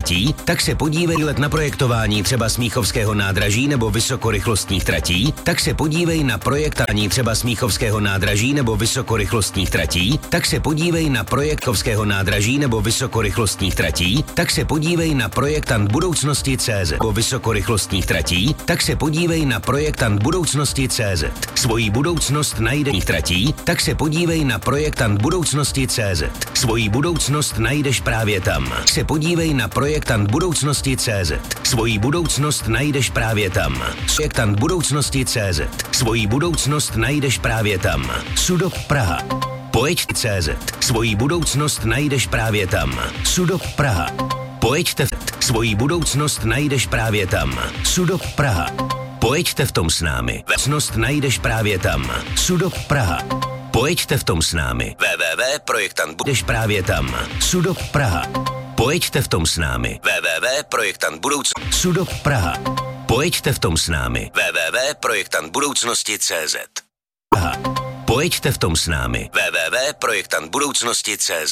tratí, tak se podívej na projektování třeba Smíchovského nádraží nebo vysokorychlostních tratí, tak se podívej na projektování třeba Smíchovského nádraží nebo vysokorychlostních tratí, tak se podívej na projektovského nádraží nebo vysokorychlostních tratí, tak se podívej na projektant budoucnosti CZ o vysokorychlostních tratí, tak se podívej na projektant budoucnosti CZ. Svojí budoucnost najde tratí, tak se podívej na projektant budoucnosti CZ. Svojí budoucnost najdeš právě tam. Se podívej na projektant budoucnosti CZ. Svojí budoucnost najdeš právě tam. Projektant budoucnosti CZ. Svojí budoucnost najdeš právě tam. Sudop Praha. Pojďte CZ. Svojí budoucnost najdeš právě tam. Sudop Praha. Pojďte svojí budoucnost najdeš právě tam. Sudop Praha. Pojďte v tom s námi. Budoucnost najdeš právě tam. Sudop Praha. Pojďte v tom s námi. www.projektant budeš právě tam. Sudop Praha. Pojďte v tom s námi. www.projektant budoucnosti. Sudop Praha. Pojďte v tom s námi. www.projektant budoucnosti CZ. Praha. Pojďte v tom s námi. www.projektant budoucnosti CZ.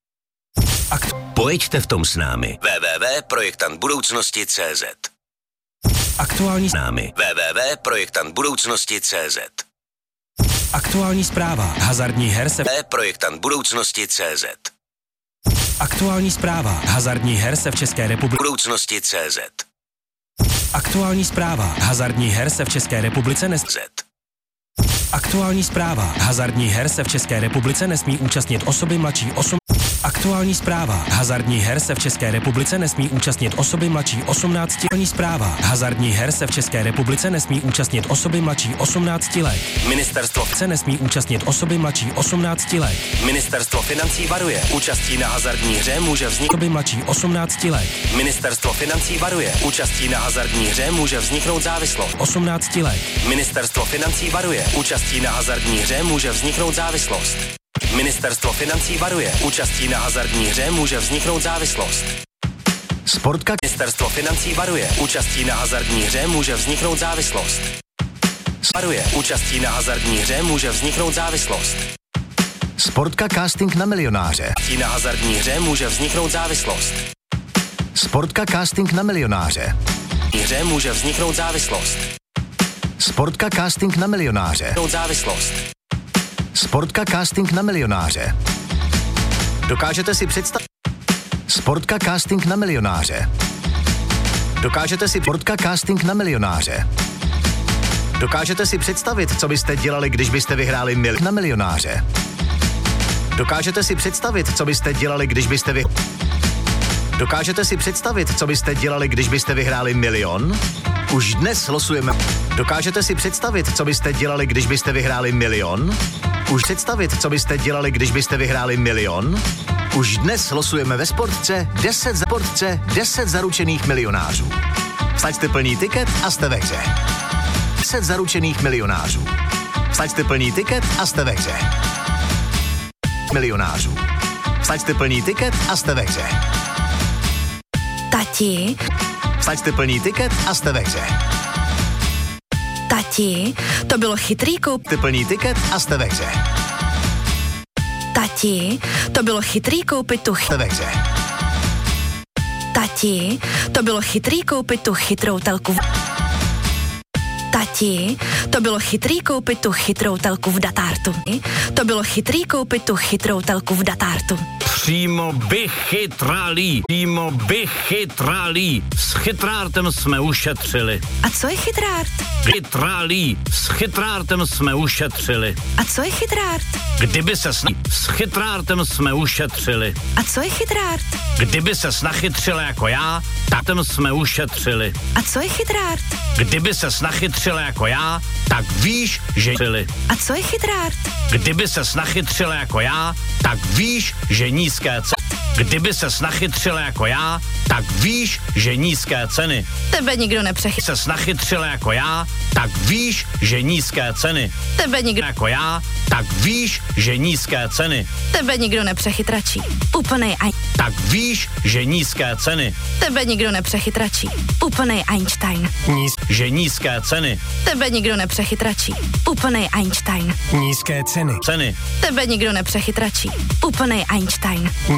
Pojďte v tom s námi. www.projektant budoucnosti CZ. Aktuální s námi. www.projektant budoucnosti CZ. Aktuální zpráva. Hazardní her se projektant budoucnosti CZ. Aktuální zpráva. Hazardní her se v České republice budoucnosti CZ. Aktuální zpráva. Hazardní her se v České republice Aktuální zpráva. Hazardní her se v České republice nesmí účastnit osoby mladší 8. Aktuální zpráva. Hazardní her se v České republice nesmí účastnit osoby mladší 18. Aktuální zpráva. Hazardní her se v České republice nesmí účastnit osoby mladší 18 let. Ministerstvo se nesmí účastnit osoby mladší 18 let. Ministerstvo financí varuje. Účastí na hazardní hře může vzniknout osoby mladší 18 let. Ministerstvo financí varuje. Účastí na hazardní hře může vzniknout závislost. 18 let. Ministerstvo financí varuje. Účastí na hazardní hře může vzniknout závislost. Ministerstvo financí varuje. Účastí na hazardní hře může vzniknout závislost. Sportka. Ministerstvo financí varuje. Účastí na hazardní hře může vzniknout závislost. Varuje. Účastí na hazardní hře může vzniknout závislost. Sportka casting na milionáře. Účastí na hazardní hře může vzniknout závislost. Sportka casting na milionáře. Hře může vzniknout závislost. Sportka casting na milionáře. Závislost. Sportka casting na milionáře. Dokážete si představit? Sportka casting na milionáře. Dokážete si Sportka casting na milionáře. Dokážete si představit, co byste dělali, když byste vyhráli na milionáře? Dokážete si představit, co byste dělali, když byste Dokážete si představit, co byste dělali, když byste vyhráli milion? Už dnes losujeme. Dokážete si představit, co byste dělali, když byste vyhráli milion? Už představit, co byste dělali, když byste vyhráli milion? Už dnes losujeme ve Sportce 10 zaručených milionářů. Vsaďte plný tiket a jste ve hře. 10 zaručených milionářů. Vsaďte plný tiket a jste ve hře. Milionářů. Vsaďte plný tiket a jste ve hře. Tati. Vsaďte plný tiket a jste ve hře. Tati, to bylo chytrý koup. Vsaďte plný tiket a jste ve hře. Tati, to bylo chytrý koupit tu Jste ve hře. Tati, to bylo chytrý koupit tu chytrou telku. Tati, to bylo chytrý koupit tu chytrou telku v datártu. To bylo chytrý koupit tu chytrou telku v datártu. Přímo bychytralí. S chytrártem jsme ušetřili. A co je chytrárt? Chytralí. S chytrártem jsme ušetřili. A co je chytrárt? Kdyby se s chytrártem jsme ušetřili. A co je chytrárt? Kdyby se nachytřila jako já, tak jsme ušetřili. A co je chytrárt? Kdyby se nachytřila jako já, tak víš, že A co je chytrárt? Kdyby se nachytřila jako já, tak víš, že nízké ceny. Kdyby se nachytřila jako já, tak víš, že nízké ceny. Tebe nikdo nepřechytří. Se nachytřila jako já, tak víš, že nízké ceny. Tebe nikdo jako já, tak víš, že nízké ceny. Tebe nikdo nepřechytračí. Úplnej Tak víš, že nízké ceny. Tebe nikdo nepřechytračí. Úplnej Einstein. Že nízké ceny. Tebe nikdo nepřechytračí. Úplnej Einstein. Nízké ceny. Ceny. Tebe nikdo nepřechytračí. Úplnej Einstein.